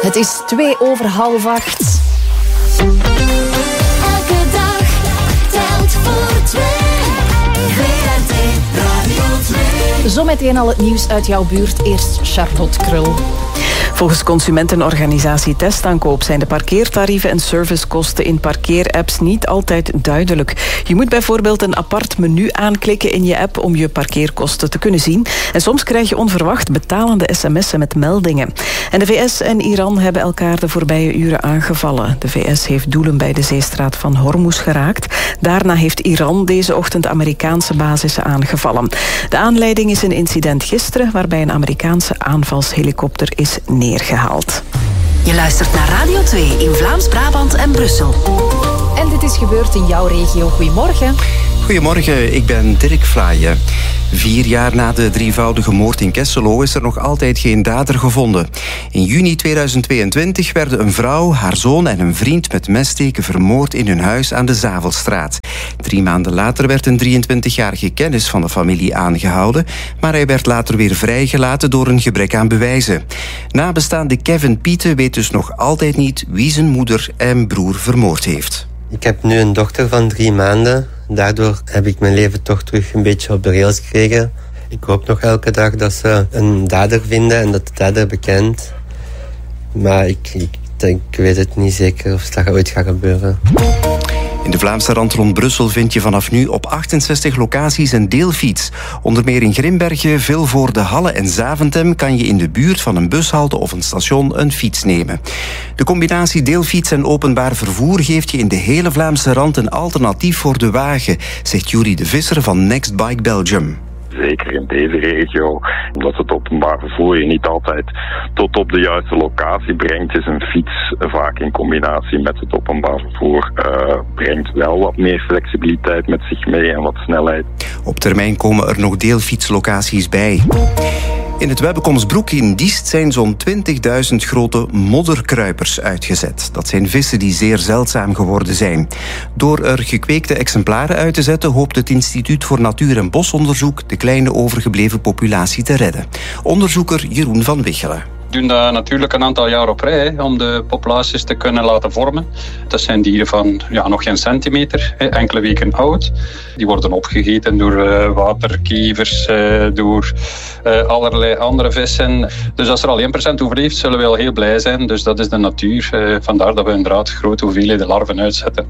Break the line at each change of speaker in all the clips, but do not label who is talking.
Het is 7:02.
Elke dag telt voor twee. VRT Radio 2.
Zometeen al het nieuws uit jouw buurt. Eerst Charlotte Krul.
Volgens consumentenorganisatie Testaankoop zijn de parkeertarieven en servicekosten in parkeerapps niet altijd duidelijk. Je moet bijvoorbeeld een apart menu aanklikken in je app om je parkeerkosten te kunnen zien. En soms krijg je onverwacht betalende sms'en met meldingen. En de VS en Iran hebben elkaar de voorbije uren aangevallen. De VS heeft doelen bij de zeestraat van Hormuz geraakt. Daarna heeft Iran deze ochtend Amerikaanse basissen aangevallen. De aanleiding is een incident gisteren waarbij een Amerikaanse aanvalshelikopter is neergehaald.
Je luistert naar Radio 2 in Vlaams-Brabant en Brussel.
En dit is gebeurd in jouw regio. Goedemorgen.
Goedemorgen, ik ben Dirk Vlaaien. 4 jaar na de drievoudige moord in Kesselo is er nog altijd geen dader gevonden. In juni 2022 werden een vrouw, haar zoon en een vriend met messteken vermoord in hun huis aan de Zavelstraat. 3 maanden later werd een 23-jarige kennis van de familie aangehouden, maar hij werd later weer vrijgelaten door een gebrek aan bewijzen. Nabestaande Kevin Pieten weet dus nog altijd niet wie zijn moeder en broer vermoord heeft.
Ik heb nu een dochter van 3 maanden. Daardoor heb ik mijn leven toch terug een beetje op de rails gekregen. Ik hoop nog elke dag dat ze een dader vinden en dat de dader bekend. Maar ik weet het niet zeker of dat ooit gaat gebeuren.
In de Vlaamse rand rond Brussel vind je vanaf nu op 68 locaties een deelfiets. Onder meer in Grimbergen, Vilvoorde, Halle en Zaventem kan je in de buurt van een bushalte of een station een fiets nemen. De combinatie deelfiets en openbaar vervoer geeft je in de hele Vlaamse rand een alternatief voor de wagen, zegt Jury de Visser van Next Bike Belgium.
Zeker in deze regio, omdat het openbaar vervoer je niet altijd tot op de juiste locatie brengt, is een fiets vaak in combinatie met het openbaar vervoer brengt wel wat meer flexibiliteit met zich mee en wat snelheid.
Op termijn komen er nog deelfietslocaties bij. In het Webbekomsbroek in Diest zijn zo'n 20.000 grote modderkruipers uitgezet. Dat zijn vissen die zeer zeldzaam geworden zijn. Door er gekweekte exemplaren uit te zetten hoopt het Instituut voor Natuur- en Bosonderzoek de kleine overgebleven populatie te redden. Onderzoeker Jeroen van Wichelen.
We doen dat natuurlijk een aantal jaar op rij om de populaties te kunnen laten vormen. Dat zijn dieren van nog geen centimeter, enkele weken oud. Die worden opgegeten door waterkievers, door allerlei andere vissen. Dus als er al 1% overleeft, zullen we al heel blij zijn. Dus dat is de natuur. Vandaar dat we inderdaad grote hoeveelheden larven uitzetten.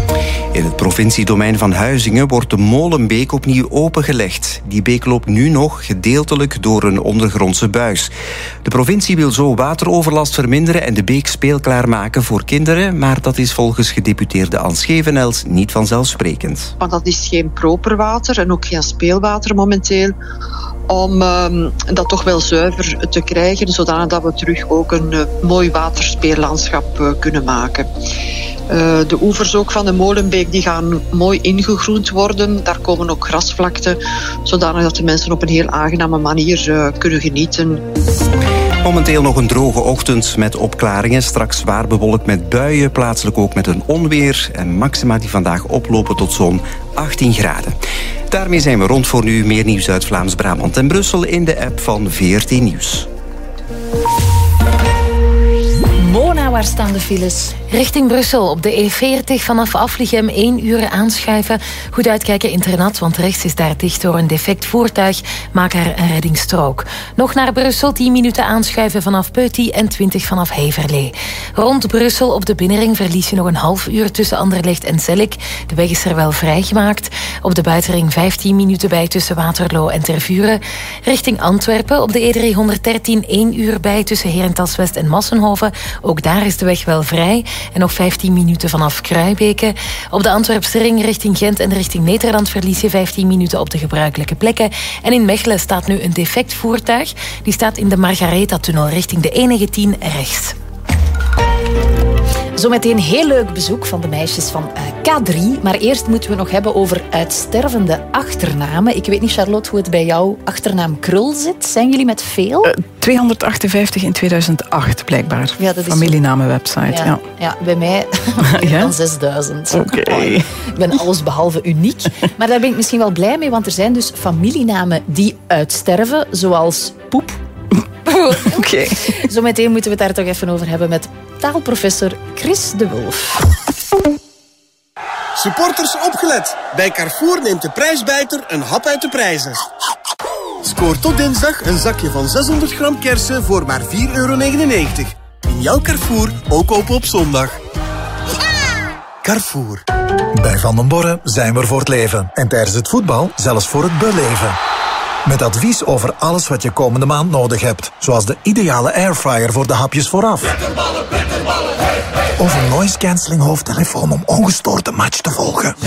In het provinciedomein van Huizingen wordt de Molenbeek opnieuw opengelegd. Die beek loopt nu nog gedeeltelijk door een ondergrondse buis. De provincie wil zo wateroverlast verminderen en de beek speelklaar maken voor kinderen, maar dat is volgens gedeputeerde Ans Schevenels niet vanzelfsprekend.
Want dat is geen proper water en ook geen speelwater momenteel, om dat toch wel zuiver te krijgen, zodat we terug ook een mooi waterspeellandschap kunnen maken. De oevers ook van de Molenbeek die gaan mooi ingegroend worden. Daar komen ook grasvlakten, zodanig dat de mensen op een heel aangename manier kunnen genieten.
Momenteel nog een droge ochtend met opklaringen. Straks zwaar bewolkt met buien, plaatselijk ook met een onweer. En maxima die vandaag oplopen tot zo'n 18 graden. Daarmee zijn we rond voor nu. Meer nieuws uit Vlaams-Brabant en Brussel in de app van VRT Nieuws.
Mona, waar staan de files?
Richting Brussel op de E40 vanaf Aflichem 1 uur aanschuiven. Goed uitkijken internat, want rechts is daar dicht door een defect voertuig. Maak er een reddingsstrook. Nog naar Brussel 10 minuten aanschuiven vanaf Peuty en 20 vanaf Heverlee. Rond Brussel op de binnenring verlies je nog een half uur tussen Anderlecht en Zellik. De weg is er wel vrijgemaakt. Op de buitenring 15 minuten bij tussen Waterloo en Tervuren. Richting Antwerpen op de E313 1 uur bij tussen Herentals-West en Massenhoven. Ook daar is de weg wel vrij. En nog 15 minuten vanaf Kruibeke. Op de Antwerpse ring richting Gent en richting Nederland verlies je 15 minuten op de gebruikelijke plekken. En in Mechelen staat nu een defect voertuig. Die staat in de Margaretha-tunnel richting de E10 rechts.
Zometeen heel leuk bezoek van de meisjes van K3. Maar eerst moeten we nog hebben over uitstervende achternamen. Ik weet niet, Charlotte, hoe het bij jouw achternaam Krul zit. Zijn jullie met veel?
258 in 2008, blijkbaar.
Ja, dat is
familienamenwebsite.
Ja, bij mij meer dan 6000.
Oké.
Ik ben alles behalve uniek. Maar daar ben ik misschien wel blij mee, want er zijn dus familienamen die uitsterven, zoals Poep. Carrefour.
Oké.
Zometeen moeten we het daar toch even over hebben met taalprofessor Chris de Wulf.
Supporters opgelet. Bij Carrefour neemt de prijsbijter een hap uit de prijzen. Scoor tot dinsdag een zakje van 600 gram kersen voor maar €4,99. In jouw Carrefour, ook open op zondag. Carrefour.
Bij Van den Borre zijn we er voor het leven. En tijdens het voetbal zelfs voor het beleven. Met advies over alles wat je komende maand nodig hebt. Zoals de ideale airfryer voor de hapjes vooraf. Of een noise cancelling hoofdtelefoon om ongestoord de match te volgen.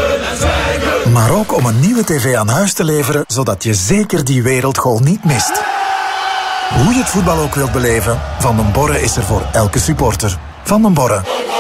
Maar ook om een nieuwe tv aan huis te leveren, zodat je zeker die wereldgoal niet mist. Hoe je het voetbal ook wilt beleven, Van den Borre is er voor elke supporter. Van den Borre.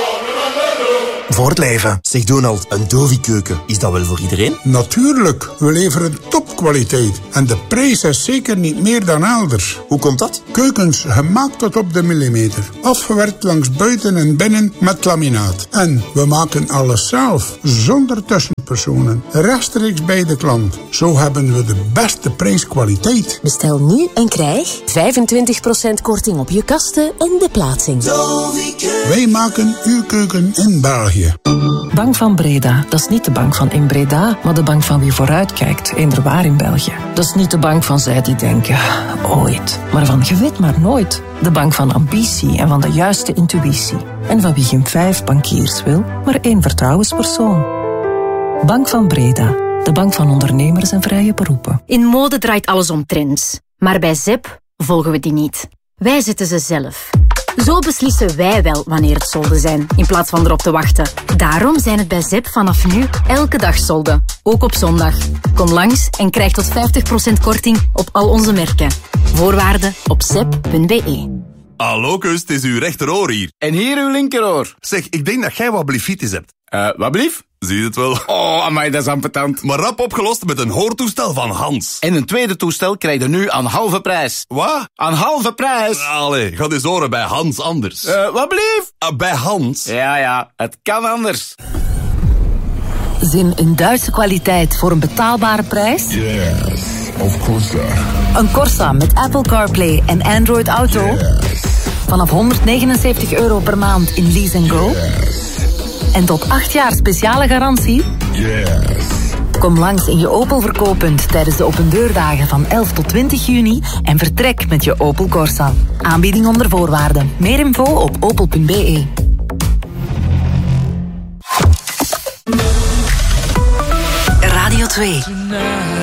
Voor het leven.
Zeg Donald, een Dovi-keuken, is dat wel voor iedereen?
Natuurlijk, we leveren topkwaliteit. En de prijs is zeker niet meer dan elders.
Hoe komt dat?
Keukens gemaakt tot op de millimeter. Afgewerkt langs buiten en binnen met laminaat. En we maken alles zelf, zonder tussenpersonen. Rechtstreeks bij de klant. Zo hebben we de beste prijskwaliteit.
Bestel nu en krijg 25% korting op je kasten en de plaatsing.
Wij maken uw keuken in België.
Bank van Breda, dat is niet de bank van in Breda, maar de bank van wie vooruitkijkt, inderwaar in België. Dat is niet de bank van zij die denken, ooit, maar van je weet maar nooit. De bank van ambitie en van de juiste intuïtie. En van wie geen 5 bankiers wil, maar 1 vertrouwenspersoon. Bank van Breda, de bank van ondernemers en vrije beroepen.
In mode draait alles om trends, maar bij ZEP volgen we die niet. Wij zetten ze zelf. Zo beslissen wij wel wanneer het solden zijn, in plaats van erop te wachten. Daarom zijn het bij ZEP vanaf nu elke dag solden, ook op zondag. Kom langs en krijg tot 50% korting op al onze merken. Voorwaarden op zep.be.
Hallo Kus, het is uw rechteroor hier.
En hier uw linkeroor.
Zeg, ik denk dat jij wat blifitis hebt.
Wat blief?
Zie je het wel?
Oh, amai, dat is ambetant.
Maar rap opgelost met een hoortoestel van Hans.
En een tweede toestel krijg je nu aan halve prijs.
Wat?
Aan halve prijs.
Allee, ga eens horen bij Hans anders.
Wat blief?
Bij Hans.
Ja, het kan anders.
Zin in Duitse kwaliteit voor een betaalbare prijs?
Yes, of course.
Een Corsa met Apple CarPlay en Android Auto?
Yes.
Vanaf €199 per maand in Lease & Go?
Yes.
En tot 8 jaar speciale garantie?
Yes.
Kom langs in je Opel verkooppunt tijdens de opendeurdagen van 11 tot 20 juni en vertrek met je Opel Corsa. Aanbieding onder voorwaarden. Meer info op opel.be. Radio 2.